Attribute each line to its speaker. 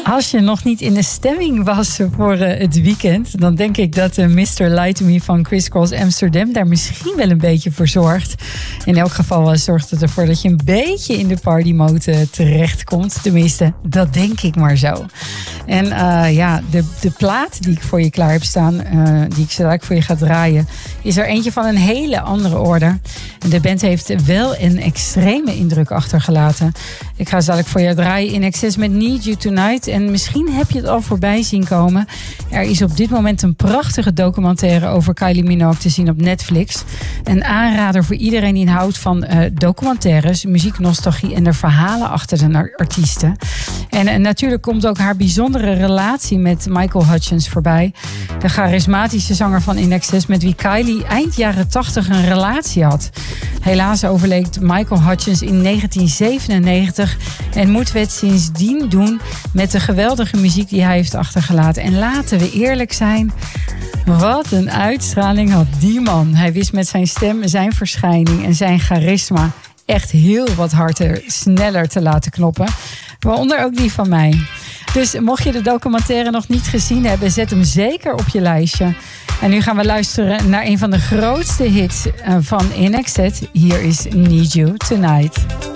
Speaker 1: Als je nog niet in de stemming was voor het weekend, dan denk ik dat Mr. Lie to Me van Chris Cross Amsterdam daar misschien wel een beetje voor zorgt. In elk geval zorgt het ervoor dat je een beetje in de partymode terechtkomt. Tenminste, dat denk ik maar zo. En de plaat die ik voor je klaar heb staan, die ik zo dadelijk voor je ga draaien, is er eentje van een hele andere orde. De band heeft wel een extreme indruk achtergelaten. Ik ga zo dadelijk voor je draaien In Excess met Need You Tonight. En misschien heb je het al voorbij zien komen. Er is op dit moment een prachtige documentaire over Kylie Minogue te zien op Netflix. Een aanrader voor iedereen die houdt van documentaires, muzieknostalgie en de verhalen achter de artiesten. En natuurlijk komt ook haar bijzondere relatie met Michael Hutchence voorbij. De charismatische zanger van In Excess met wie Kylie eind jaren 80 een relatie had. Helaas overleed Michael Hutchence in 1997 en moeten we het sindsdien doen met de geweldige muziek die hij heeft achtergelaten. En laten we eerlijk zijn, wat een uitstraling had die man. Hij wist met zijn stem, zijn verschijning en zijn charisma echt heel wat harder, sneller te laten kloppen. Waaronder ook die van mij. Dus mocht je de documentaire nog niet gezien hebben, zet hem zeker op je lijstje. En nu gaan we luisteren naar een van de grootste hits van In Excess. Hier is Need You Tonight.